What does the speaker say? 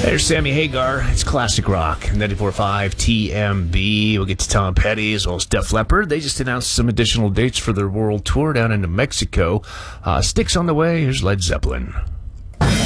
There's Sammy Hagar. It's classic rock. 94.5 TMB. We'll get to Tom Petty as well as Def Leppard. They just announced some additional dates for their world tour down into Mexico. Sticks on the way. Here's Led Zeppelin.